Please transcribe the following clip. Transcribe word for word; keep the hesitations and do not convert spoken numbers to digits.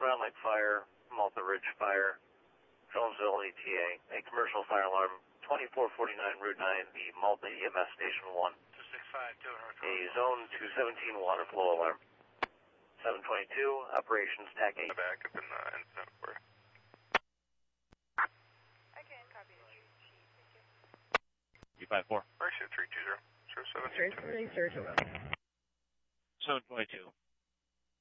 Round Lake Fire, Malta Ridge Fire, Jonesville E T A, a commercial fire alarm, twenty-four forty-nine Route nine, the Malta E M S Station one. two six five, two hundred. A Zone two seventeen water flow alarm. seven twenty-two, operations T A C eight. Back up in the incident for you. I can copy the sheet. Thank you. two five four. Actually, three two zero. Zero seven. Transferring search around. Zone twenty-two.